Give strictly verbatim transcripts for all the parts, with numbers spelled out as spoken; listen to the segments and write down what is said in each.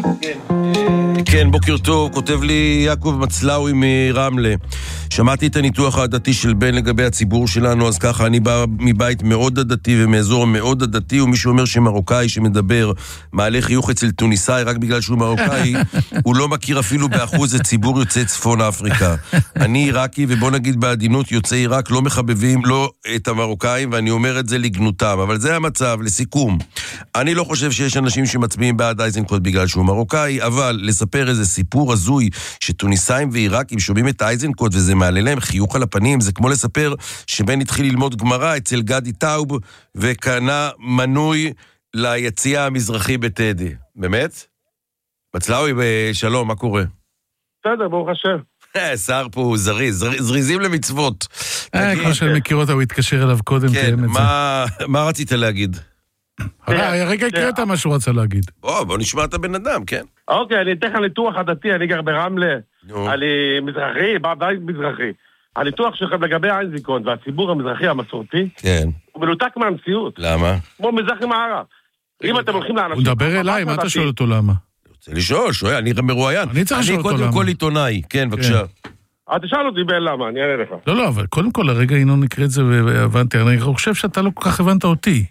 כן, בוקר טוב, כותב לי יעקב מצלאוי מרמלה. שמעתי את הניתוח העדתי של בן לגבי הציבור שלנו, אז ככה, אני בא מבית מאוד עדתי ומאזור מאוד עדתי, ומישהו אומר שמרוקאי שמדבר מעלה חיוך אצל טוניסאי רק בגלל שהוא מרוקאי, הוא לא מכיר אפילו באחוז את ציבור יוצאי צפון אפריקה. אני עיראקי, ובוא נגיד בעדינות, יוצאי עיראק לא מחבבים לא את המרוקאים, ואני אומר את זה לגנותם, אבל זה המצב, לסיכום. אני לא חושב שיש אנשים שמצביעים בעד אייזנקוט בגלל שהוא מרוקאי, אבל לספר איזה סיפור הזוי שטוניסאים ועיראקים שומעים את אייזנקוט וזה מעלה להם חיוך על הפנים, זה כמו לספר שבן התחיל ללמוד גמרא אצל גדי טאוב וקנה מנוי ליציאה המזרחי בטדי. באמת? מצלאוי, שלום, מה קורה? בסדר, ברוך השם. שר פה הוא זריז, זריזים למצוות. כמו שאני מכיר אותה, הוא התקשר אליו קודם. כן, מה רצית להגיד? הרגע הקראת מה שהוא רצה להגיד. בוא נשמע את הבן אדם, כן. אוקיי, אני אתן לך ניתוח עדתי, אני גר ברמלה, אני מזרחי, בית מזרחי. הניתוח שלכם לגבי אייזנקוט והציבור המזרחי המסורתי, הוא מנותק מהמציאות. למה? כמו מזרחי מערב. אם אתם הולכים לאנשים... הוא מדבר אליי, מה אתה שואל אותו למה? אני רוצה לשאול, שואל, אני מרואיין. אני צריך לשאול אותו למה. אני קודם כל עיתונאי, כן, בבקשה. תשאל אותי בין למה, אני אענה לך. לא, לא, אבל קודם כל הרגע אינו נקרא את זה והבנתי, אני חושב שאתה לא כל כך הבנת אותי.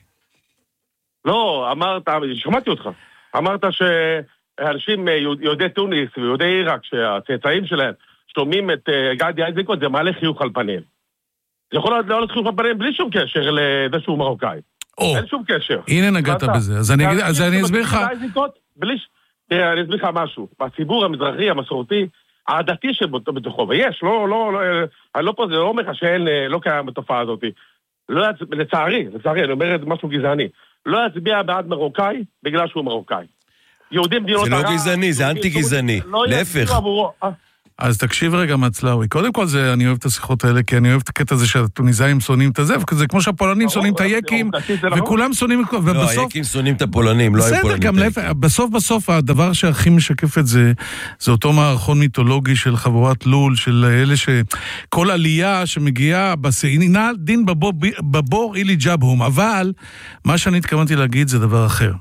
לא, אמרת, שמעתי אותך, אמרת שאנשים יהודי טוניס ויהודי עיראק, שהצאצאים שלהם שומעים את גדי אייזנקוט, זה מעלה חיוך על פנים. זה יכול לעלות חיוך על פנים בלי שום קשר לזה שהוא מרוקאי. אין שום קשר. הנה נגעת בזה, אז אני אסביר לך... תראה, אני אסביר לך משהו. בציבור המזרחי, המסורתי, העדתי שבתוכו, ויש, לא, לא, אני לא פה, זה לא אומר לך שאין, לא קיים בתופעה הזאת. לצערי, לצערי, אני אומר את משהו גזעני. לא יצביע בעד מרוקאי בגלל שהוא מרוקאי. יהודים מדינות ערב... זה לא גזעני, זה אנטי גזעני. להפך. אז תקשיב רגע מצלאוי. קודם כל זה, אני אוהב את השיחות האלה, כי אני אוהב את הקטע הזה שהטוניסאים שונאים את הזה, וזה כמו שהפולנים שונאים את היקים, וכולם שונאים... לא, היקים שונאים את הפולנים, לא היו פולנים. בסדר, גם בסוף בסוף הדבר שהכי משקף את זה, זה אותו מערכון מיתולוגי של חבורת לול, של אלה שכל עלייה שמגיעה בסעינה, דין בבור אילי ג'אבהום, אבל מה שאני התכוונתי להגיד זה דבר אחר.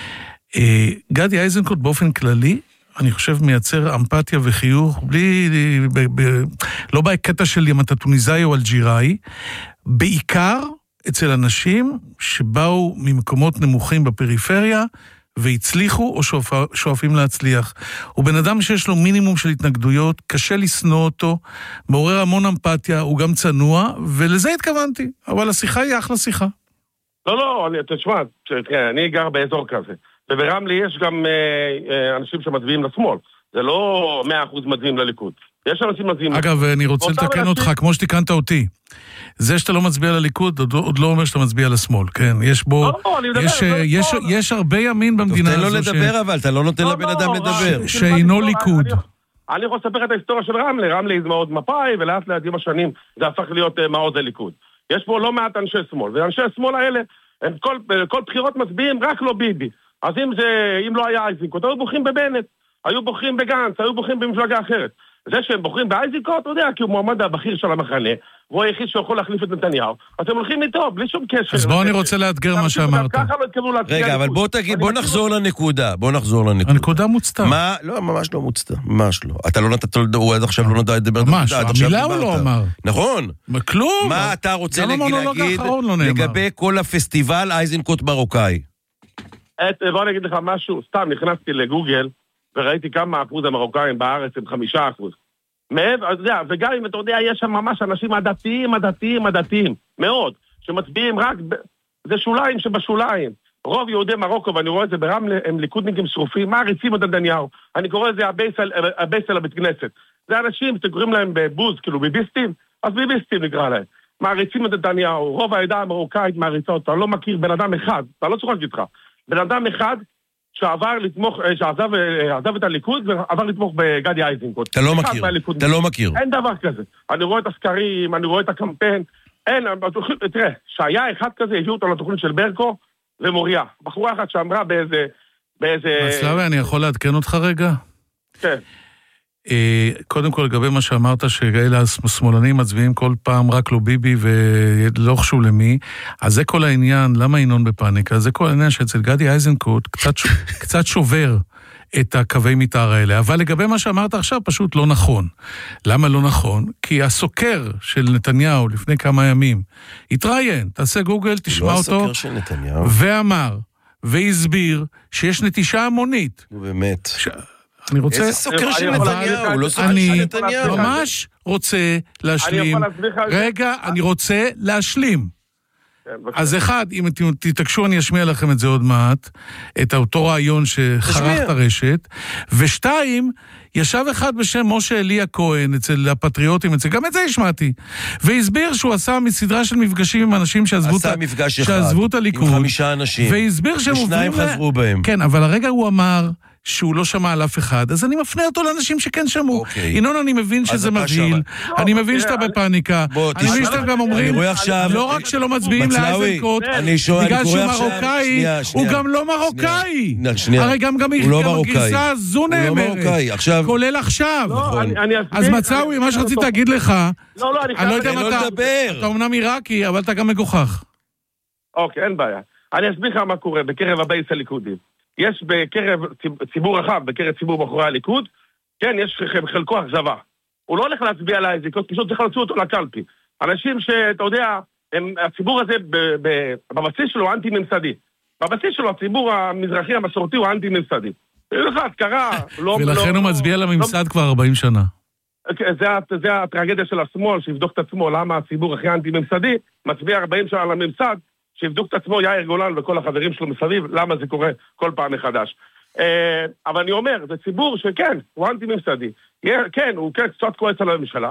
גדי אייזנקוט באופן כללי, אני חושב מייצר אמפתיה וחיוך, בלי, ב, ב, לא בקטע של אם אתה טוניסאי או אלג'יראי, בעיקר אצל אנשים שבאו ממקומות נמוכים בפריפריה, והצליחו או שואפ, שואפים להצליח. הוא בן אדם שיש לו מינימום של התנגדויות, קשה לסנוע אותו, מעורר המון אמפתיה, הוא גם צנוע, ולזה התכוונתי, אבל השיחה היא אחלה שיחה. לא, לא, אני, תשמע, אני גר באזור כזה. וברמלה יש גם אה, אה, אנשים שמצביעים לשמאל. זה לא מאה אחוז מצביעים לליכוד. יש אנשים מצביעים... אגב, אני רוצה לתקן אותך, כמו שתיקנת אותי. זה שאתה לא מצביע לליכוד, עוד, עוד לא אומר שאתה מצביע לשמאל, כן? יש בו... לא, לא, אני מדבר, יש, לא, יש, לא, יש הרבה ימין במדינה הזו... תן לו לדבר, ש... אבל אתה לא נותן לא, לבן לא, אדם לא, לדבר. ש... שאינו ליכוד. אני, אני יכול לספר את ההיסטוריה של רמלה. רמלה היא מאוד מפאי, ולאט לאט עם השנים זה הפך להיות uh, מעוז לליכוד. יש פה לא מעט אנשי שמאל, ואנשי השמאל האלה, הם כל, כל בחירות מצביעים רק לא ביבי. אז אם זה, אם לא היה אייזנקוט, היו בוחרים בבנט, היו בוחרים בגנץ, היו בוחרים במפלגה אחרת. זה שהם בוחרים באייזנקוט, אתה יודע, כי הוא מועמד הבכיר של המחנה, והוא היחיד שיכול להחליף את נתניהו, אז הם הולכים איתו, בלי שום קשר. אז בוא אני רוצה לאתגר מה שאמרת. רגע, אבל בוא תגיד, בוא נחזור לנקודה, בוא נחזור לנקודה. הנקודה מוצתה. מה? לא, ממש לא מוצתה, ממש לא. אתה לא נתת, הוא עד עכשיו לא נדע לדבר. ממש, המילה הוא לא אמר. נכון. כלום. מה אתה רוצה להגיד לגבי כל הפסטיבל אייזנקוט מרוקאי? בוא אני אגיד לך משהו, סתם נכנסתי לגוגל וראיתי כמה אחוז המרוקאים בארץ הם חמישה אחוז. מעבר, אתה יודע, וגם אם אתה יודע, יש שם ממש אנשים עדתיים, עדתיים, עדתיים, מאוד, שמצביעים רק, ב... זה שוליים שבשוליים. רוב יהודי מרוקו, ואני רואה את זה ברמלה, הם ליכודניקים שרופים, מעריצים את נתניהו. אני קורא לזה הבייס על הבית כנסת. זה אנשים שקוראים להם בבוז, כאילו ביביסטים, אז ביביסטים נקרא להם. מעריצים את נתניהו, רוב העדה המרוקאית מעריצה אותה, לא מכיר בן אדם אחד, אתה לא צוחק איתך. בן אדם אחד שעבר לתמוך, שעזב עזב את הליכוד ועבר לתמוך בגדי אייזנקוט. אתה לא מכיר, אתה לא מכיר. אין דבר כזה. אני רואה את הסקרים, אני רואה את הקמפיין. אין, תראה, שהיה אחד כזה, הביאו אותו לתוכנית של ברקו ומוריה. בחורה אחת שאמרה באיזה... באיזה... מצלאוי, אני יכול לעדכן אותך רגע? כן. קודם כל, לגבי מה שאמרת, שאלה השמאלנים מצביעים כל פעם רק לא ביבי ולא חשוב למי, אז זה כל העניין, למה ינון בפאניקה? זה כל העניין שאצל גדי אייזנקוט קצת, קצת שובר את הקווי מתאר האלה. אבל לגבי מה שאמרת עכשיו, פשוט לא נכון. למה לא נכון? כי הסוקר של נתניהו לפני כמה ימים התראיין, תעשה גוגל, תשמע אותו, לא הסוקר של נתניהו. ואמר, והסביר שיש נטישה המונית. הוא באמת. ש... אני רוצה... איזה סוקר של נתניהו? הוא לא סוקר של נתניהו. אני ממש רוצה להשלים. רגע, אני רוצה להשלים. אז אחד, אם תתעקשו אני אשמיע לכם את זה עוד מעט, את אותו רעיון שחרך את הרשת, ושתיים, ישב אחד בשם משה אליה כהן, אצל הפטריוטים, אצל, גם את זה השמעתי, והסביר שהוא עשה מסדרה של מפגשים עם אנשים שעזבו, עשה מפגש אחד, שעזבו את הליכוד, עם חמישה אנשים, והסביר שהם ושניים חזרו בהם. כן, אבל הרגע הוא אמר שהוא לא שמע על אף אחד, אז אני מפנה אותו לאנשים שכן שמעו. ינון, אני מבין שזה מבהיל, אני מבין שאתה בפאניקה, אני מבין שאתם גם אומרים, לא רק שלא מצביעים לאייזנקוט, בגלל שהוא מרוקאי, הוא גם לא מרוקאי. הרי גם הגרסה הזו נאמרת, כולל עכשיו. אז מצאווי, מה שרציתי להגיד לך, אני לא יודע מה אתה, אתה אומנם עיראקי, אבל אתה גם מגוחך. אוקיי, אין בעיה. אני אסביר לך מה קורה בקרב הבייס הליכודים. יש בקרב ציבור רחב, בקרב ציבור בחורי הליכוד, כן, יש חלקו אכזבה. הוא לא הולך להצביע לאייזנקוט, פשוט צריך להוציא אותו לקלפי. אנשים שאתה יודע, הם, הציבור הזה ב, ב, בבסיס שלו אנטי-ממסדי. בבסיס שלו הציבור המזרחי המסורתי הוא אנטי-ממסדי. לך, קרה, לא... ולכן הוא מצביע לממסד כבר ארבעים שנה. זה, זה הטרגדיה של השמאל, שיבדוק את עצמו, למה הציבור הכי אנטי-ממסדי, מצביע ארבעים שנה לממסד, שיבדוק את עצמו יאיר גולן וכל החברים שלו מסביב, למה זה קורה כל פעם מחדש. אבל אני אומר, זה ציבור שכן, הוא אנטי-ממסדי. כן, הוא כן קצת כועס על הממשלה,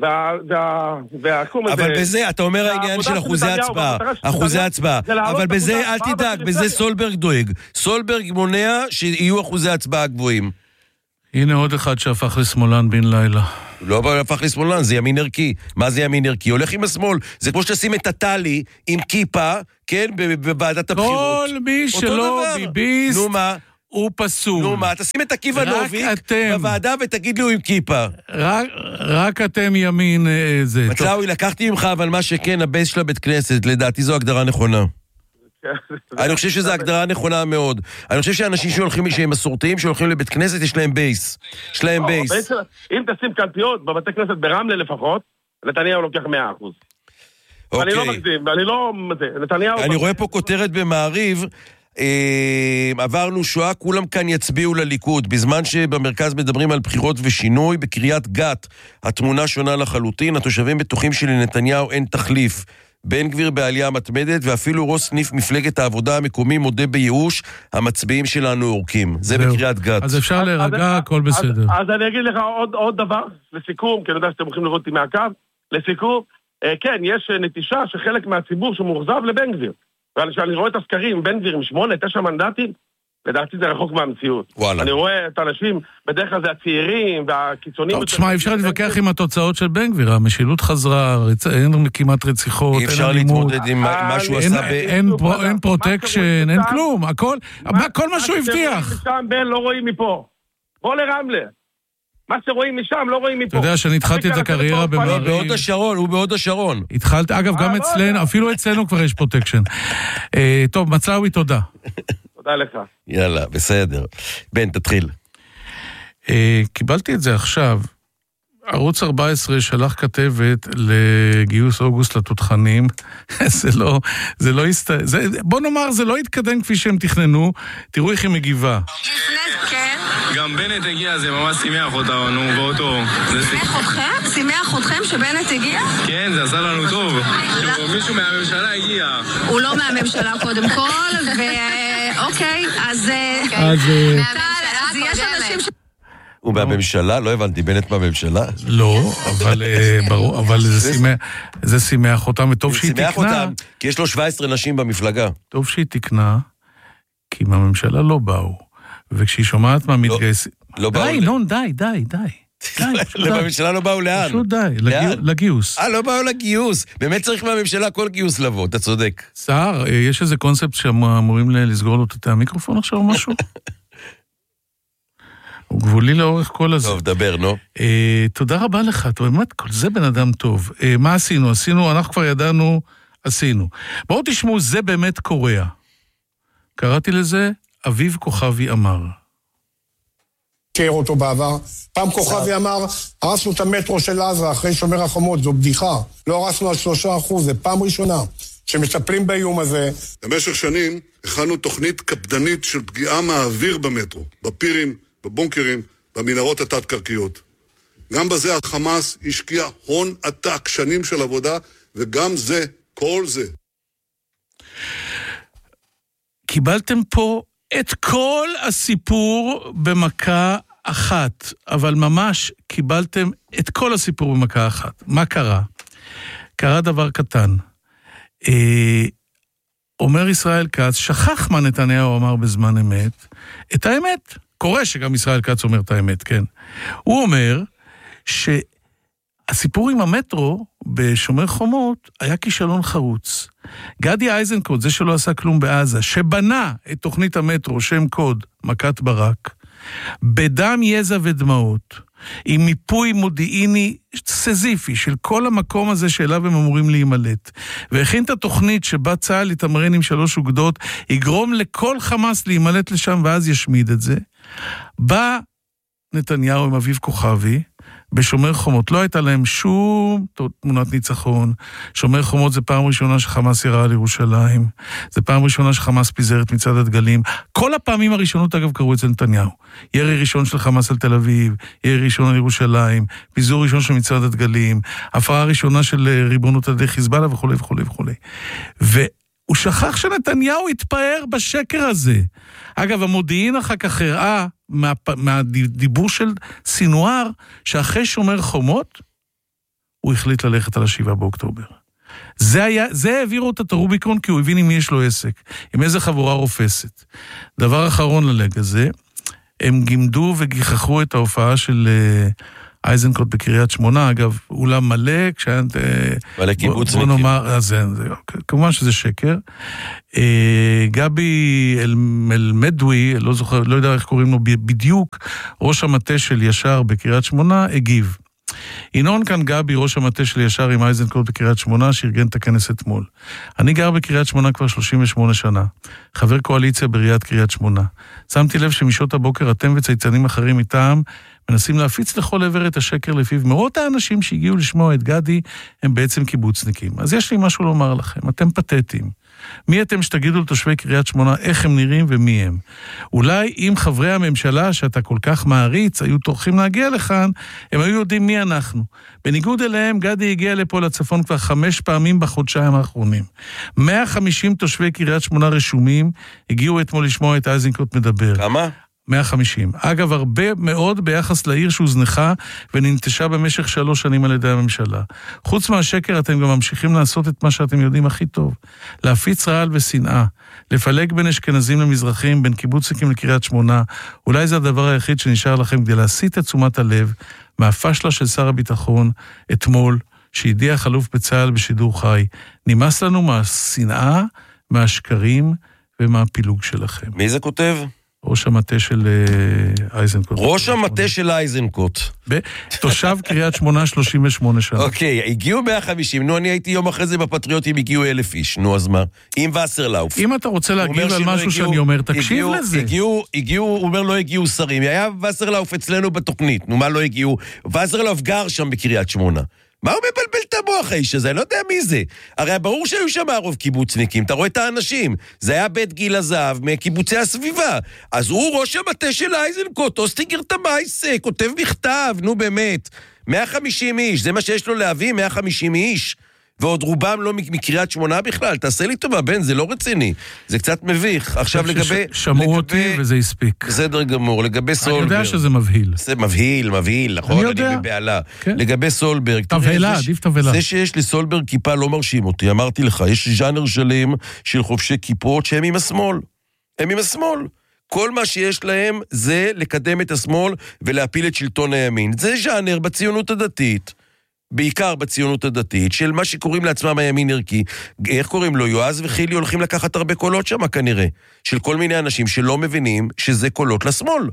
אבל בזה, אתה אומר העניין של אחוזי הצבעה, אחוזי הצבעה, אבל בזה, אל תדאג, בזה סולברג דואג. סולברג מונע שיהיו אחוזי הצבעה גבוהים. הנה עוד אחד שהפך לשמאלן בן לילה. לא הפך לשמאלן, זה ימין ערכי. מה זה ימין ערכי? הולך עם השמאל. זה כמו שתשים את הטלי עם כיפה, כן, בוועדת הבחירות. כל מי שלא ביביסט, נו מה? הוא פסול. נו מה, תשים את עקיבא נוביק בוועדה ותגיד לי הוא עם כיפה. רק, רק אתם ימין זה. מצאוי, לקחתי ממך, אבל מה שכן, הבייס של הבית כנסת, לדעתי זו הגדרה נכונה. אני חושב שזו הגדרה נכונה מאוד. אני חושב שאנשים שהולכים, שהם מסורתיים, שהולכים לבית כנסת, יש להם בייס. יש להם בייס. אם תשים קלפיות בבתי כנסת ברמלה לפחות, נתניהו לוקח מאה אחוז. אני לא מקדים, אני לא... נתניהו... אני רואה פה כותרת במעריב, עברנו שואה, כולם כאן יצביעו לליכוד. בזמן שבמרכז מדברים על בחירות ושינוי, בקריית גת התמונה שונה לחלוטין, התושבים בטוחים שלנתניהו אין תחליף. בן גביר בעלייה מתמדת, ואפילו ראש סניף מפלגת העבודה המקומי מודה בייאוש, המצביעים שלנו אורקים. זה בקריית גת. אז אפשר להירגע, הכל בסדר. אז אני אגיד לך עוד דבר, לסיכום, כי אני יודע שאתם הולכים לראות אותי מהקו, לסיכום, כן, יש נטישה שחלק מהציבור שמורזב לבן גביר. וכשאני רואה את הסקרים, בן גביר עם שמונה, תשע מנדטים, לדעתי זה רחוק מהמציאות. וואלה. אני רואה את האנשים, בדרך כלל זה הצעירים והקיצונים... טוב, תשמע, אפשר להתווכח עם התוצאות של בן גביר, המשילות חזרה, אין כמעט רציחות, אי אפשר להתמודד עם מה שהוא עשה ב... אין פרוטקשן, אין כלום, הכל, כל מה שהוא הבטיח. מה שרואים משם, בן, לא רואים מפה. בוא לרמלה. מה שרואים משם, לא רואים מפה. אתה יודע שאני התחלתי את הקריירה במעריב. בעוד השרון, הוא בעוד השרון. התחלתי, אגב, גם אצלנו, אפילו אצלנו כבר יש פרוטקשן. טוב, מצאוי, תודה. תודה לך. יאללה, בסדר. בן, תתחיל. קיבלתי את זה עכשיו. ערוץ ארבע עשרה שלח כתבת לגיוס אוגוסט לתותחנים. זה לא, זה לא הסת... בוא נאמר, זה לא התקדם כפי שהם תכננו. תראו איך היא מגיבה. גם בנט הגיע, זה ממש שימח אותנו ואותו. שימח אתכם? שימח אתכם שבנט הגיע? כן, זה עשה לנו טוב. מישהו מהממשלה הגיע. הוא לא מהממשלה קודם כל, ואוקיי, אז... אז... אז יש אנשים ש... הוא מהממשלה? לא הבנתי, בנט מהממשלה? לא, אבל ברור, אבל זה שימח אותם, וטוב שהיא תקנה. שימח אותם, כי יש לו שבע עשרה נשים במפלגה. טוב שהיא תקנה, כי מהממשלה לא באו. וכשהיא שומעת מה מתגייס... די, נון, די, די, די. לממשלה לא באו לאן? פשוט די, לגיוס. אה, לא באו לגיוס. באמת צריך מהממשלה כל גיוס לבוא, אתה צודק. סער, יש איזה קונספט שאמורים לסגור לו את המיקרופון עכשיו או משהו? הוא גבולי לאורך כל הזה. טוב, דבר, נו. תודה רבה לך, אתה באמת, כל זה בן אדם טוב. מה עשינו? עשינו, אנחנו כבר ידענו, עשינו. בואו תשמעו, זה באמת קוריאה. קראתי לזה, אביב כוכבי אמר. תיאר אותו בעבר. פעם כוכבי אמר, הרסנו את המטרו של עזה אחרי שומר החומות, זו בדיחה. לא הרסנו על שלושה אחוז, זה פעם ראשונה שמטפלים באיום הזה. במשך שנים הכנו תוכנית קפדנית של פגיעה מהאוויר במטרו, בפירים, בבונקרים, במנהרות התת-קרקעיות. גם בזה החמאס השקיע הון עתק, שנים של עבודה, וגם זה, כל זה. קיבלתם פה את כל הסיפור במכה אחת, אבל ממש קיבלתם את כל הסיפור במכה אחת. מה קרה? קרה דבר קטן. אה, אומר ישראל כץ, שכח מה נתניהו אמר בזמן אמת, את האמת. קורה שגם ישראל כץ אומר את האמת, כן. הוא אומר שהסיפור עם המטרו בשומר חומות היה כישלון חרוץ. גדי איזנקוט, זה שלא עשה כלום בעזה, שבנה את תוכנית המטרו, שם קוד, מכת ברק, בדם יזע ודמעות, עם מיפוי מודיעיני סזיפי של כל המקום הזה שאליו הם אמורים להימלט, והכין את התוכנית שבה צה"ל יתמרן עם שלוש אוגדות, יגרום לכל חמאס להימלט לשם ואז ישמיד את זה. בא נתניהו עם אביב כוכבי, בשומר חומות, לא הייתה להם שום תמונת ניצחון. שומר חומות זה פעם ראשונה שחמאס ירה על ירושלים, זה פעם ראשונה שחמאס פיזר את מצעד הדגלים. כל הפעמים הראשונות אגב קראו אצל נתניהו. ירי ראשון של חמאס על תל אביב, ירי ראשון על ירושלים, פיזור ראשון של מצעד הדגלים, הפרעה ראשונה של ריבונות על ידי חיזבאללה וכו' וכו' וכו'. והוא שכח שנתניהו התפאר בשקר הזה. אגב, המודיעין אחר כך הראה מה, מהדיבור של סינואר, שאחרי שומר חומות, הוא החליט ללכת על השבעה באוקטובר. זה היה, זה העבירו אותה את הרוביקון, כי הוא הבין עם מי יש לו עסק, עם איזה חבורה רופסת. דבר אחרון ללג הזה, הם גימדו וגיחכו את ההופעה של אייזנקוט בקריית שמונה, אגב, אולם מלא, כשהיה... מלא קיבוצניקים. בוא נאמר, אז זה, כמובן שזה שקר. גבי אלמדווי, לא זוכר, לא יודע איך קוראים לו בדיוק, ראש המטה של ישר בקריית שמונה, הגיב. ינון כאן גבי, ראש המטה של ישר עם אייזנקוט בקריית שמונה, שארגן את הכנס אתמול. אני גר בקריית שמונה כבר שלושים ושמונה שנה, חבר קואליציה בראיית קריית שמונה. שמתי לב שמשעות הבוקר אתם וצייצנים אחרים מטעם, מנסים להפיץ לכל עבר את השקר לפיו. מאות האנשים שהגיעו לשמוע את גדי הם בעצם קיבוצניקים. אז יש לי משהו לומר לכם, אתם פתטיים. מי אתם שתגידו לתושבי קריית שמונה איך הם נראים ומי הם? אולי אם חברי הממשלה שאתה כל כך מעריץ היו תורכים להגיע לכאן, הם היו יודעים מי אנחנו. בניגוד אליהם, גדי הגיע לפה לצפון כבר חמש פעמים בחודשיים האחרונים. מאה וחמישים תושבי קריית שמונה רשומים, הגיעו אתמול לשמוע את אייזנקוט מדבר. כמה? מאה וחמישים. אגב, הרבה מאוד ביחס לעיר שהוזנחה וננטשה במשך שלוש שנים על ידי הממשלה. חוץ מהשקר, אתם גם ממשיכים לעשות את מה שאתם יודעים הכי טוב. להפיץ רעל ושנאה, לפלג בין אשכנזים למזרחים, בין קיבוצניקים לקריית שמונה. אולי זה הדבר היחיד שנשאר לכם כדי להסיט את תשומת הלב מהפשלה של שר הביטחון אתמול, שהדיח אלוף בצה"ל בשידור חי. נמאס לנו מהשנאה, מהשקרים ומהפילוג שלכם. מי זה כותב? ראש המטה של אייזנקוט. ראש המטה של אייזנקוט. תושב קריית שמונה שלושים ושמונה שנה. אוקיי, הגיעו מאה וחמישים, נו, אני הייתי יום אחרי זה בפטריוטים, הגיעו אלף איש, נו, אז מה? עם וסרלאוף. אם אתה רוצה להגיב על משהו שאני אומר, תקשיב לזה. הגיעו, הגיעו, הוא אומר, לא הגיעו שרים. היה וסרלאוף אצלנו בתוכנית, נו, מה לא הגיעו? וסרלאוף גר שם בקריית שמונה. מה הוא מבלבל את המוח האיש הזה? אני לא יודע מי זה. הרי ברור שהיו שם הרוב קיבוצניקים, אתה רואה את האנשים. זה היה בית גיל הזהב מקיבוצי הסביבה. אז הוא ראש המטה של אייזנקוט, אוסטינגר תמייס, כותב מכתב, נו באמת. מאה וחמישים איש, זה מה שיש לו להביא, מאה וחמישים איש. ועוד רובם לא מקריית שמונה בכלל. תעשה לי טובה, בן, זה לא רציני. זה קצת מביך. עכשיו לגבי... שמעו אותי וזה הספיק. בסדר גמור, לגבי סולברג. אני יודע שזה מבהיל. זה מבהיל, מבהיל, נכון? אני יודע. אני בבעלה. לגבי סולברג. תבהלה, עדיף תבהלה. זה שיש לי סולברג כיפה לא מרשים אותי. אמרתי לך, יש ז'אנר שלם של חובשי כיפות שהם עם השמאל. הם עם השמאל. כל מה שיש להם זה לקדם את השמאל ולהפיל את שלטון הימין. זה ז'אנר בציונות הדתית. בעיקר בציונות הדתית, של מה שקוראים לעצמם הימין ערכי. איך קוראים לו? יועז וחילי הולכים לקחת הרבה קולות שם כנראה. של כל מיני אנשים שלא מבינים שזה קולות לשמאל.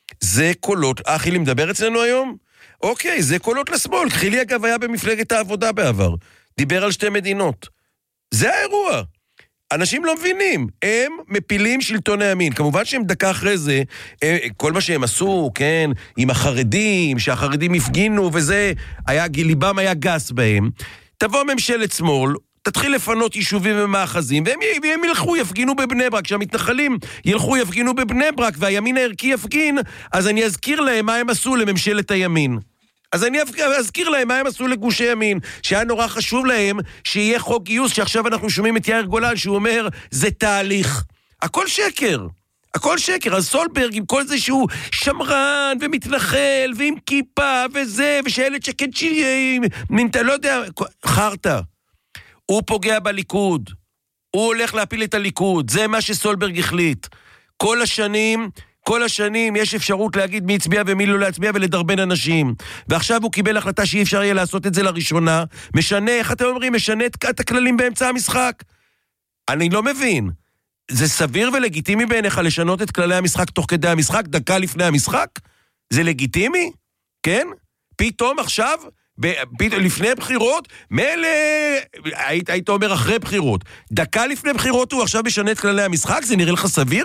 זה קולות... אה, חילי מדבר אצלנו היום? אוקיי, זה קולות לשמאל. חילי אגב היה במפלגת העבודה בעבר. דיבר על שתי מדינות. זה האירוע. אנשים לא מבינים, הם מפילים שלטון הימין. כמובן שהם דקה אחרי זה, כל מה שהם עשו, כן, עם החרדים, שהחרדים הפגינו וזה, היה, ליבם היה גס בהם. תבוא ממשלת שמאל, תתחיל לפנות יישובים ומאחזים, והם, והם ילכו, יפגינו בבני ברק. כשהמתנחלים ילכו, יפגינו בבני ברק, והימין הערכי יפגין, אז אני אזכיר להם מה הם עשו לממשלת הימין. אז אני אזכיר להם מה הם עשו לגושי ימין, שהיה נורא חשוב להם שיהיה חוק גיוס, שעכשיו אנחנו שומעים את יאיר גולן, שהוא אומר, זה תהליך. הכל שקר. הכל שקר. אז סולברג עם כל זה שהוא שמרן ומתנחל, ועם כיפה וזה, ושאלת שקד שהיא, לא יודע, חרטה. הוא פוגע בליכוד. הוא הולך להפיל את הליכוד. זה מה שסולברג החליט. כל השנים... כל השנים יש אפשרות להגיד מי הצביע ומי לא להצביע ולדרבן אנשים. ועכשיו הוא קיבל החלטה שאי אפשר יהיה לעשות את זה לראשונה. משנה, איך אתם אומרים, משנה את הכללים באמצע המשחק. אני לא מבין. זה סביר ולגיטימי בעיניך לשנות את כללי המשחק תוך כדי המשחק, דקה לפני המשחק? זה לגיטימי? כן? פתאום עכשיו, לפני בחירות, מלא, היית, היית אומר אחרי בחירות. דקה לפני בחירות הוא עכשיו משנה את כללי המשחק? זה נראה לך סביר?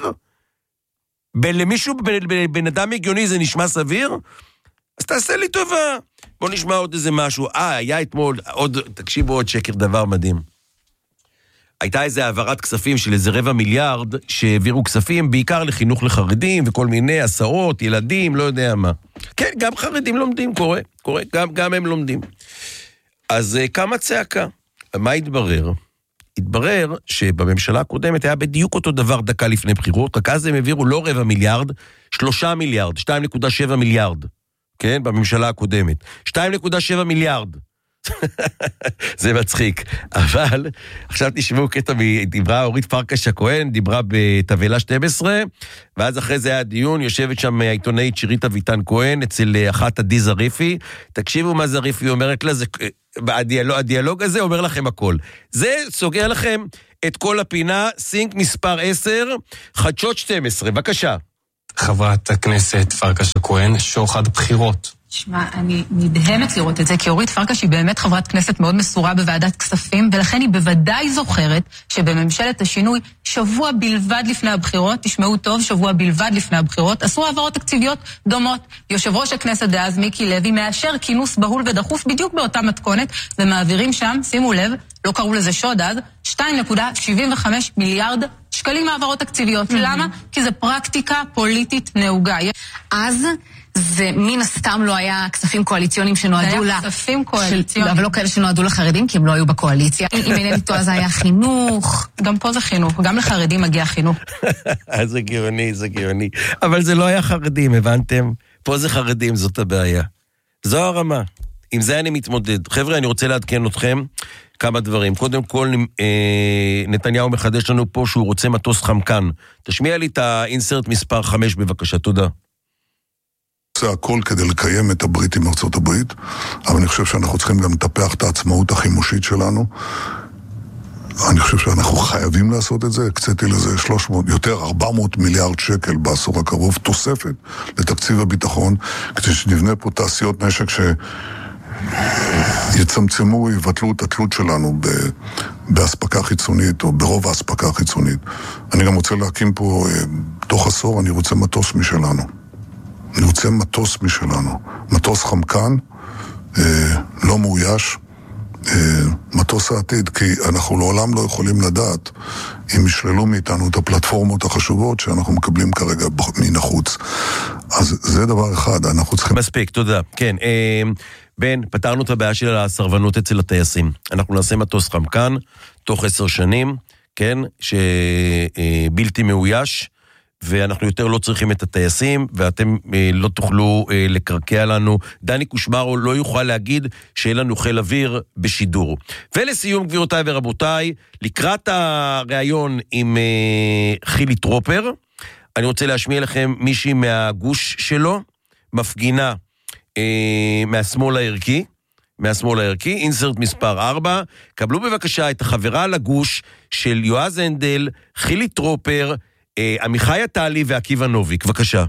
למישהו, בן אדם הגיוני, זה נשמע סביר? אז תעשה לי טובה. בוא נשמע עוד איזה משהו. אה, היה אתמול, עוד, תקשיבו עוד שקר, דבר מדהים. הייתה איזה העברת כספים של איזה רבע מיליארד, שהעבירו כספים בעיקר לחינוך לחרדים, וכל מיני הסעות, ילדים, לא יודע מה. כן, גם חרדים לומדים, קורה, קורה, גם, גם הם לומדים. אז כמה צעקה? מה התברר? התברר שבממשלה הקודמת היה בדיוק אותו דבר דקה לפני בחירות, רק אז הם העבירו לא רבע מיליארד, שלושה מיליארד, שתיים נקודה שבע מיליארד, כן, בממשלה הקודמת. שתיים נקודה שבע מיליארד. זה מצחיק. אבל, עכשיו תשמעו קטע, דיברה אורית פרקש הכהן, דיברה בתבלה שתים עשרה, ואז אחרי זה היה דיון, יושבת שם העיתונאית שירית אביטן כהן, אצל אחת עדי זריפי, תקשיבו מה זריפי אומרת לה, זה... הדיאלוג, הדיאלוג הזה אומר לכם הכל. זה סוגר לכם את כל הפינה, סינק מספר עשר, חדשות שתים עשרה, בבקשה. חברת הכנסת פרקש הכהן, שוחד בחירות. שמע, אני נדהמת לראות את זה, כי אורית פרקש היא באמת חברת כנסת מאוד מסורה בוועדת כספים, ולכן היא בוודאי זוכרת שבממשלת השינוי, שבוע בלבד לפני הבחירות, תשמעו טוב, שבוע בלבד לפני הבחירות, עשו העברות תקציביות דומות. יושב ראש הכנסת דאז, מיקי לוי, מאשר כינוס בהול ודחוף בדיוק באותה מתכונת, ומעבירים שם, שימו לב, לא קראו לזה שוד אז, שתיים נקודה שבעים וחמש מיליארד שקלים העברות תקציביות. למה? כי זה פרקטיקה פוליטית נהוגה. אז זה מן הסתם לא היה כספים קואליציוניים שנועדו לה... זה היה כספים קואליציוניים. אבל לא כאלה שנועדו לחרדים, כי הם לא היו בקואליציה. אם אינני טועה, זה היה חינוך. גם פה זה חינוך, גם לחרדים מגיע חינוך. זה גאוני, זה גאוני. אבל זה לא היה חרדים, הבנתם? פה זה חרדים, זאת הבעיה. זו הרמה. עם זה אני מתמודד. חבר'ה, אני רוצה לעדכן אתכם כמה דברים. קודם כל, נתניהו מחדש לנו פה שהוא רוצה מטוס חמקן. תשמיע לי את האינסרט מספר חמש, בבקשה. תודה. זה הכל כדי לקיים את הברית עם ארצות הברית, אבל אני חושב שאנחנו צריכים גם לטפח את העצמאות החימושית שלנו. אני חושב שאנחנו חייבים לעשות את זה. הקציתי לזה שלוש מאות, יותר ארבע מאות מיליארד שקל בעשור הקרוב, תוספת לתקציב הביטחון, כדי שנבנה פה תעשיות נשק שיצמצמו, יבטלו את התלות שלנו בהספקה חיצונית, או ברוב ההספקה החיצונית. אני גם רוצה להקים פה, תוך עשור, אני רוצה מטוס משלנו. אני רוצה מטוס משלנו, מטוס חמקן, אה, לא מאויש, אה, מטוס העתיד, כי אנחנו לעולם לא יכולים לדעת אם ישללו מאיתנו את הפלטפורמות החשובות שאנחנו מקבלים כרגע מן החוץ. אז זה דבר אחד, אנחנו צריכים... מספיק, תודה. כן, אה, בן, פתרנו את הבעיה של הסרבנות אצל הטייסים. אנחנו נעשה מטוס חמקן, תוך עשר שנים, כן, שבלתי מאויש, ואנחנו יותר לא צריכים את הטייסים, ואתם אה, לא תוכלו אה, לקרקע לנו. דני קושמרו לא יוכל להגיד שיהיה לנו חיל אוויר בשידור. ולסיום, גבירותיי ורבותיי, לקראת הראיון עם אה, חילי טרופר, אני רוצה להשמיע לכם מישהי מהגוש שלו, מפגינה אה, מהשמאל הערכי, מהשמאל הערכי, אינסרט מספר ארבע, קבלו בבקשה את החברה לגוש של יועז הנדל, חילי טרופר, עמיחי עטלי ועקיבא נוביק, בבקשה.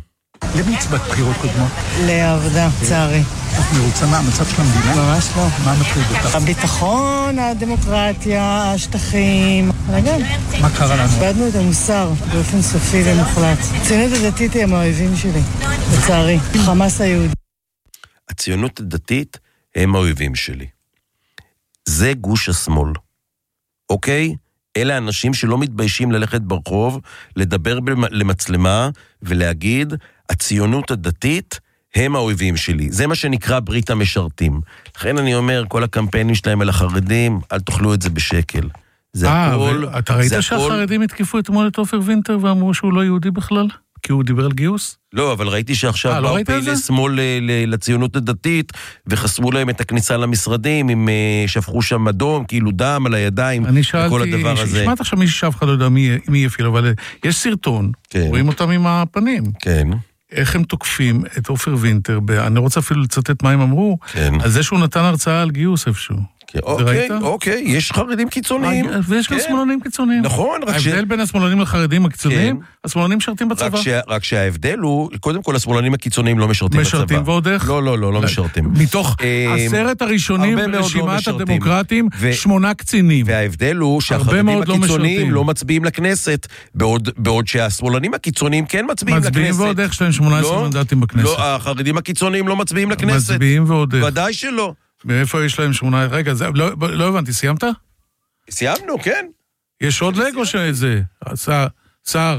למי הצבעת בחירות קודמות? לעבודה, צערי. את מרוצה מה המצב של המדינה? ממש לא. מה מטריד אותך? הביטחון, הדמוקרטיה, השטחים. רגע. מה קרה לנו? איבדנו את המוסר באופן סופי ומוחלט. הציונות הדתית הם האויבים שלי, לצערי. חמאס היהודי. הציונות הדתית הם האויבים שלי. זה גוש השמאל. אוקיי? אלה אנשים שלא מתביישים ללכת ברחוב, לדבר למצלמה ולהגיד, הציונות הדתית הם האויבים שלי. זה מה שנקרא ברית המשרתים. לכן אני אומר, כל הקמפיינים שלהם על החרדים, אל תאכלו את זה בשקל. זה הכל... אתה ראית שהחרדים התקיפו אתמול את עופר וינטר ואמרו שהוא לא יהודי בכלל? כי הוא דיבר על גיוס? לא, אבל ראיתי שעכשיו באו פעילי שמאל לציונות הדתית, וחסמו להם את הכניסה למשרדים, אם שפכו שם אדום, כאילו דם על הידיים, וכל הדבר הזה. שמעת עכשיו מי שאף אחד לא יודע מי יפיל, אבל יש סרטון, רואים אותם עם הפנים. כן. איך הם תוקפים את עופר וינטר, אני רוצה אפילו לצטט מה הם אמרו, על זה שהוא נתן הרצאה על גיוס איפשהו. אוקיי, אוקיי, יש חרדים קיצוניים. ויש גם שמאלנים קיצוניים. נכון, רק ש... ההבדל בין השמאלנים לחרדים הקיצוניים, השמאלנים משרתים בצבא. רק שההבדל הוא, קודם כל השמאלנים הקיצוניים לא משרתים בצבא. משרתים ועוד איך? לא, לא, לא, לא משרתים. מתוך עשרת הראשונים ברשימת הדמוקרטים, שמונה קצינים. וההבדל הוא שהחרדים הקיצוניים לא מצביעים לכנסת, בעוד שהשמאלנים הקיצוניים כן מצביעים לכנסת. מצביעים ועוד איך שלהם שמונה עשרה מנדטים בכנסת. לא, החרדים הקיצוניים לא מצביעים לכנסת. מצביעים ועוד איך. ודאי שלא. מאיפה יש להם שמונה... רגע, זה, לא, לא הבנתי, סיימת? סיימנו, כן. יש עוד לגו של זה, שר.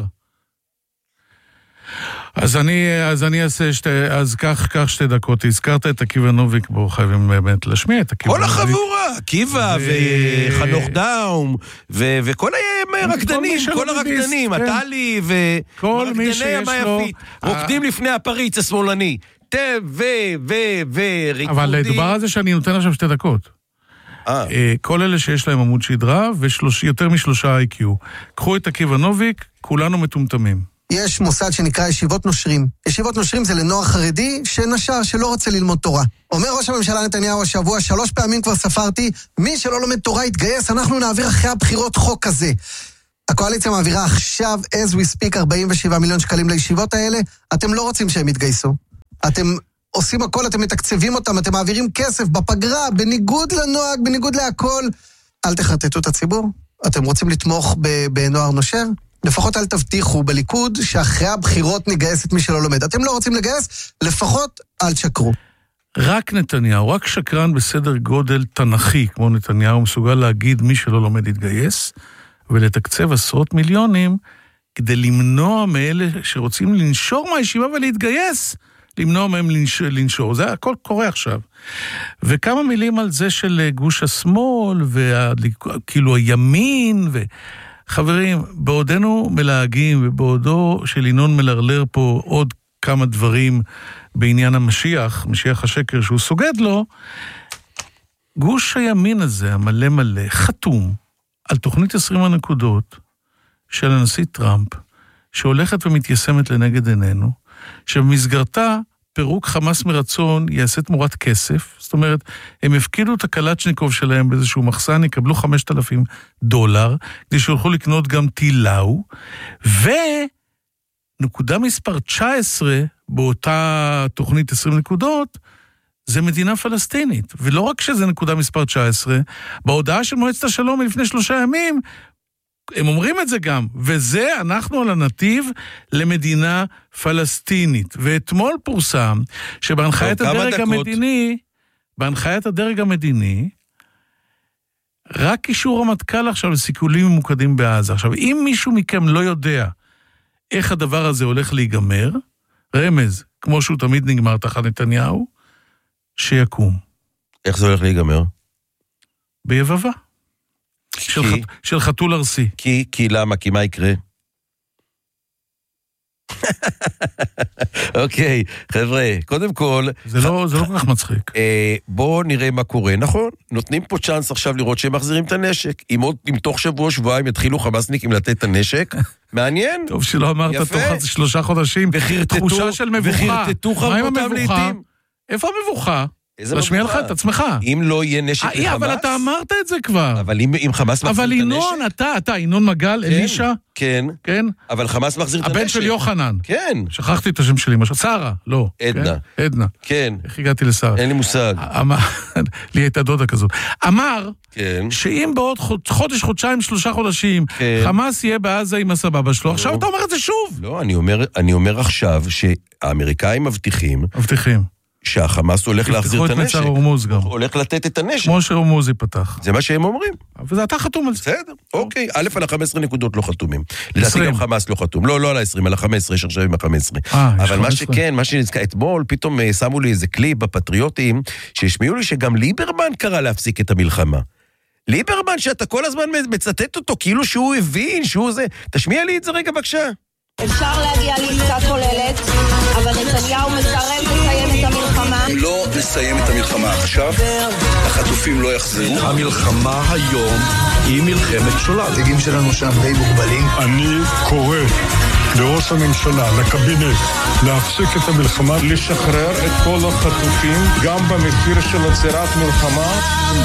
אז אני, אז אני אעשה שתי... אז כך, כך שתי דקות. הזכרת את עקיבא נוביק, בו חייבים באמת להשמיע את עקיבא נוביק. כל החבורה, עקיבא וחנוך דאום, ו... וכל הרקדנים, כל הרקדנים, הטלי ורקדני המייפית, רוקדים לפני הפריץ השמאלני. תה ו, ו, ו, ריקודי. אבל דובר על זה שאני נותן עכשיו שתי דקות. כל אלה שיש להם עמוד שדרה, ויותר משלושה איי קיו. קחו את עקיבא נוביק, כולנו מטומטמים. יש מוסד שנקרא ישיבות נושרים. ישיבות נושרים זה לנוער חרדי שנשר, שלא רוצה ללמוד תורה. אומר ראש הממשלה נתניהו השבוע, שלוש פעמים כבר ספרתי, מי שלא לומד תורה יתגייס, אנחנו נעביר אחרי הבחירות חוק כזה. הקואליציה מעבירה עכשיו, as we speak, ארבעים ושבעה מיליון שקלים לישיבות האלה. אתם לא רוצים שהם יתגייסו. אתם עושים הכל, אתם מתקצבים אותם, אתם מעבירים כסף בפגרה, בניגוד לנוהג, בניגוד להכל. אל תחרטטו את הציבור. אתם רוצים לתמוך בנוער נושר? לפחות אל תבטיחו בליכוד שאחרי הבחירות נגייס את מי שלא לומד. אתם לא רוצים לגייס? לפחות אל תשקרו. רק נתניהו, רק שקרן בסדר גודל תנכי, כמו נתניהו, מסוגל להגיד מי שלא לומד יתגייס, ולתקצב עשרות מיליונים, כדי למנוע מאלה שרוצים לנשור מהישיבה ולהתגייס, למנוע מהם לנשור. זה הכל קורה עכשיו. וכמה מילים על זה של גוש השמאל, וכאילו הימין, וחברים, בעודנו מלהגים, ובעודו של ינון מלרלר פה עוד כמה דברים בעניין המשיח, משיח השקר שהוא סוגד לו, גוש הימין הזה, המלא מלא, חתום על תוכנית עשרים הנקודות של הנשיא טראמפ, שהולכת ומתיישמת לנגד עינינו, שבמסגרתה פירוק חמאס מרצון יעשה תמורת כסף, זאת אומרת, הם הפקידו את הקלצ'ניקוב שלהם באיזשהו מחסן, יקבלו חמשת אלפים דולר, כדי שיוכלו לקנות גם טילאו, ונקודה מספר תשע עשרה באותה תוכנית עשרים נקודות, זה מדינה פלסטינית, ולא רק שזה נקודה מספר תשע עשרה, בהודעה של מועצת השלום מלפני שלושה ימים, הם אומרים את זה גם, וזה אנחנו על הנתיב למדינה פלסטינית. ואתמול פורסם שבהנחיית הדרג המדיני, בהנחיית הדרג המדיני, רק אישור המטכ"ל עכשיו לסיכולים ממוקדים בעזה. עכשיו, אם מישהו מכם לא יודע איך הדבר הזה הולך להיגמר, רמז, כמו שהוא תמיד נגמר תחת נתניהו, שיקום. איך זה הולך להיגמר? ביבבה. של, כי, ח... של חתול ארסי. כי, כי למה? כי מה יקרה? אוקיי, חבר'ה, קודם כל... זה לא, זה לא כל כך מצחיק. בואו נראה מה קורה. נכון, נותנים פה צ'אנס עכשיו לראות שהם מחזירים את הנשק. אם עוד, אם תוך שבוע, שבועיים יתחילו חמאסניקים לתת את הנשק, מעניין. טוב שלא אמרת יפה. תוך שלושה חודשים. וחרטטו, תחושה של מבוכה. וחרטטו חרבותם לעתים. איפה המבוכה? להשמיע לך את עצמך. אם לא יהיה נשק לחמאס... אבל אתה אמרת את זה כבר. אבל אם חמאס מחזיר את הנשק... אבל ינון, אתה, אתה, ינון מגל, אלישה? כן. כן. אבל חמאס מחזיר את הנשק. הבן של יוחנן. כן. שכחתי את השם שלי, משהו. שרה, לא. עדנה. עדנה. כן. איך הגעתי לשרה? אין לי מושג. לי הייתה דודה כזאת. אמר, כן. שאם בעוד חודש, חודשיים, שלושה חודשים, חמאס יהיה בעזה עם הסבבה שלו, עכשיו אתה אומר את זה שוב. לא, אני אומר עכשיו שהאמריקאים מבטיחים... מבטיחים. שהחמאס הולך להחזיר את הנשק. הולך לתת את הנשק. כמו שרמוז ייפתח. זה מה שהם אומרים. וזה אתה חתום על זה. בסדר, אוקיי. א' על ה-חמש עשרה נקודות לא חתומים. לדעתי גם חמאס לא חתום. לא, לא על ה-עשרים, על ה-חמש עשרה, יש עכשיו עם ה-חמש עשרה. אבל מה שכן, מה שנזכר, אתמול פתאום שמו לי איזה קליפ בפטריוטים, שהשמיעו לי שגם ליברמן קרא להפסיק את המלחמה. ליברמן שאתה כל הזמן מצטט אותו, כאילו שהוא הבין, שהוא זה. תשמיע לי את זה רגע בבקשה. אפשר להגיע לעסקה כוללת, אבל נתניהו מסרב לסיים את המלחמה. אם לא נסיים את המלחמה עכשיו, החטופים לא יחזרו. המלחמה היום היא מלחמת שולל. הנציגים שלנו שם די מוגבלים. אני קורא לראש הממשלה, לקבינט, להפסיק את המלחמה, לשחרר את כל החטופים, גם במחיר של עצירת מלחמה.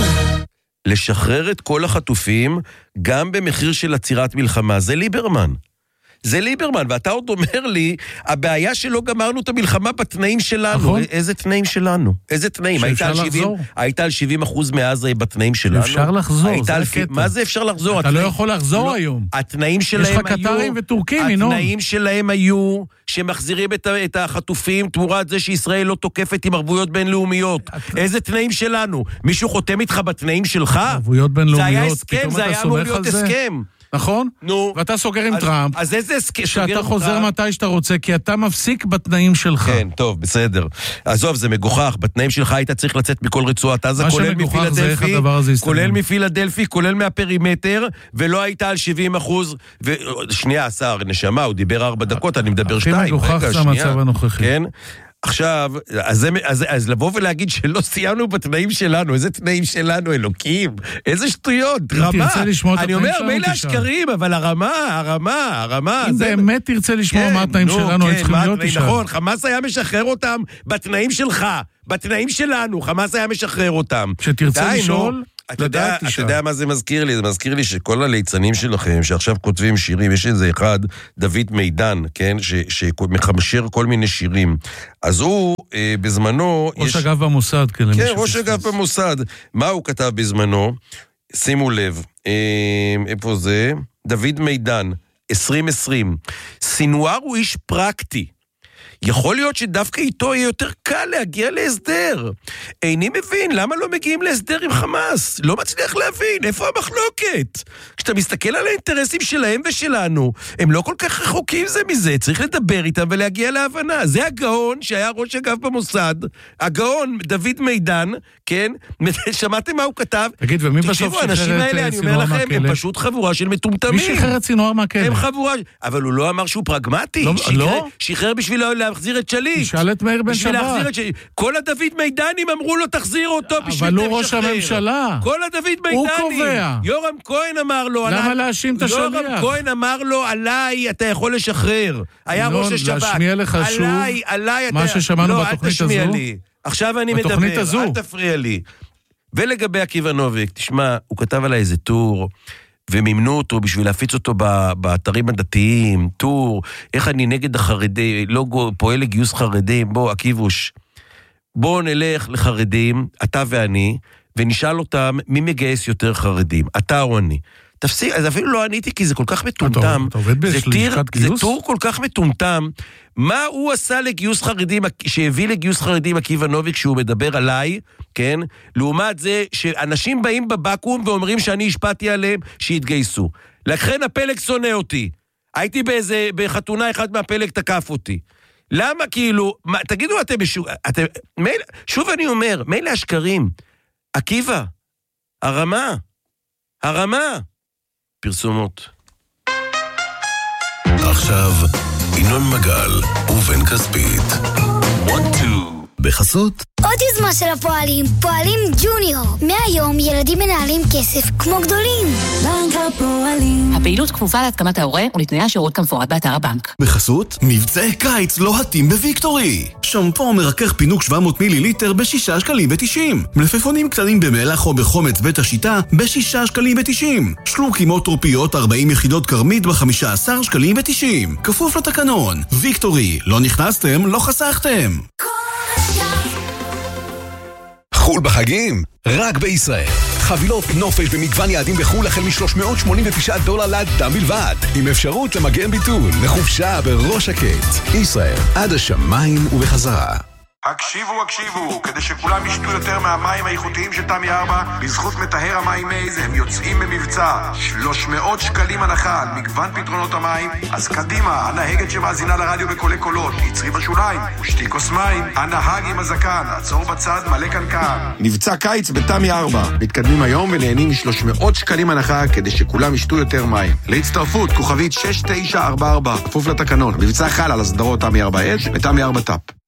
לשחרר את כל החטופים, גם במחיר של עצירת מלחמה. זה ליברמן. זה ליברמן, ואתה עוד אומר לי, הבעיה שלא גמרנו את המלחמה בתנאים שלנו. נכון. איזה תנאים שלנו? איזה תנאים? היית על שבעים אחוז מעזה בתנאים שלנו? אפשר לחזור, זה הקטע. מה זה אפשר לחזור? אתה לא יכול לחזור היום. התנאים שלהם היו... יש לך קטרים וטורקים, ינון. התנאים שלהם היו שמחזירים את החטופים תמורת זה שישראל לא תוקפת עם ערבויות בינלאומיות. איזה תנאים שלנו? מישהו חותם איתך בתנאים שלך? ערבויות בינלאומיות. זה היה הסכם, זה היה אמור להיות הסכם. נכון? נו. ואתה סוגר עם טראמפ. אז איזה הסכם? שאתה חוזר מתי שאתה רוצה, כי אתה מפסיק בתנאים שלך. כן, טוב, בסדר. עזוב, זה מגוחך. בתנאים שלך היית צריך לצאת מכל רצועת עזה, כולל מפילדלפי, כולל מפילדלפי, כולל מהפרימטר, ולא היית על שבעים אחוז. שנייה, השר, נשמה, הוא דיבר ארבע דקות, אני מדבר שתיים. הכי מגוחך זה המצב הנוכחי. כן? עכשיו, אז, אז, אז לבוא ולהגיד שלא סיימנו בתנאים שלנו, איזה תנאים שלנו, אלוקים, איזה שטויות, רמה. אני אומר, מילא השקרים, אבל הרמה, הרמה, הרמה. אם זה... באמת תרצה לשמוע כן, מה התנאים נו, שלנו, כן, צריכים להיות תשאל. נכון, חמאס היה משחרר אותם בתנאים שלך, בתנאים שלנו, חמאס היה משחרר אותם. שתרצה לשאול... אתה יודע, אתה יודע מה זה מזכיר לי? זה מזכיר לי שכל הליצנים שלכם, שעכשיו כותבים שירים, יש איזה אחד, דוד מידן, כן? שמחמשר כל מיני שירים. אז הוא, אה, בזמנו... ראש יש... אגף במוסד, כן. כן, ראש אגף במוסד. מה הוא כתב בזמנו? שימו לב, אה, איפה זה? דוד מידן, עשרים עשרים. סינואר הוא איש פרקטי. יכול להיות שדווקא איתו יהיה יותר קל להגיע להסדר. איני מבין, למה לא מגיעים להסדר עם חמאס? לא מצליח להבין, איפה המחלוקת? כשאתה מסתכל על האינטרסים שלהם ושלנו, הם לא כל כך רחוקים זה מזה, צריך לדבר איתם ולהגיע להבנה. זה הגאון שהיה ראש אגף במוסד, הגאון דוד מידן, כן? שמעתם מה הוא כתב? תגיד, ומי בסוף שחרר את סינואר מהכלא? אני אומר לכם, הם פשוט חבורה של מטומטמים. מי שחרר את סינואר מהכלא? הם חבורה, אבל הוא לא אמר שהוא פרגמטי. לא? שחרר בשביל להחזיר את שליט. תשאל את מאיר בן שבת. כל הדוד מידנים אמרו לו תחזיר אותו בשביל אבל הוא ראש הממשלה. כל הדוד מידנים. הוא קובע. יורם כהן אמר לו. למה להאשים את השליח? יורם כהן אמר לו, עליי אתה יכול לשחרר. היה ראש השב"כ. להשמיע לך שוב מה ששמענו בתוכנית הזו. עכשיו אני מדבר, אל תפריע לי. ולגבי עקיבא נוביק, תשמע, הוא כתב עליי איזה טור, ומימנו אותו בשביל להפיץ אותו באתרים הדתיים, טור, איך אני נגד החרדים, לא פועל לגיוס חרדים, בוא, עקיבוש, בוא נלך לחרדים, אתה ואני, ונשאל אותם מי מגייס יותר חרדים, אתה או אני. תפסיק, אז אפילו לא עניתי, כי זה כל כך מטומטם. אתה עובד בשליחת גיוס? זה טור כל כך מטומטם. מה הוא עשה לגיוס חרדים, שהביא לגיוס חרדים עקיבא נוביק, שהוא מדבר עליי, כן? לעומת זה שאנשים באים בבקום ואומרים שאני השפעתי עליהם שיתגייסו. לכן הפלג שונא אותי. הייתי באיזה, בחתונה אחד מהפלג תקף אותי. למה כאילו, מה, תגידו אתם, אתם מיל, שוב אני אומר, מילא השקרים, עקיבא, הרמה, הרמה, פרסומות. עכשיו, ינון מגל ובן כספית. בחסות עוד יוזמה של הפועלים, פועלים ג'וניור. מהיום ילדים מנהלים כסף כמו גדולים. בנק הפועלים. הפעילות כפופה להתקמת ההורה ולתנאי השירות כמפורט באתר הבנק. בחסות מבצעי קיץ לוהטים בוויקטורי. שמפו מרכך פינוק שבע מאות מיליליטר בשישה שקלים ותשעים. מלפפונים קטנים במלח או בחומץ בית השיטה בשישה שקלים ותשעים. שלוקים או טרופיות ארבעים יחידות קרמית בחמישה עשר שקלים ותשעים. כפוף לתקנון. ויקטורי, לא נכנסתם, לא חסכתם. חול בחגים? רק בישראל. חבילות נופש במגוון יעדים בחול החל מ-שלוש מאות שמונים ותשעה דולר לאדם בלבד, עם אפשרות למגן ביטול לחופשה בראש שקט. ישראל, עד השמיים ובחזרה. הקשיבו, הקשיבו, כדי שכולם ישתו יותר מהמים האיכותיים של תמי ארבע, בזכות מטהר המים מייז הם יוצאים במבצע. שלוש מאות שקלים הנחה על מגוון פתרונות המים. אז קדימה, הנהגת שמאזינה לרדיו בקולי קולות, יצרי בשוליים, ושתי כוס מים. הנהג עם הזקן, עצור בצד, מלא קנקן. מבצע קיץ בתמי ארבע. מתקדמים היום ונהנים מ-שלוש מאות שקלים הנחה כדי שכולם ישתו יותר מים. להצטרפות, כוכבית שש תשע ארבע ארבע, כפוף לתקנון. מבצע חל על הסדרות תמי ארבע אש ותמי ארבע טאפ.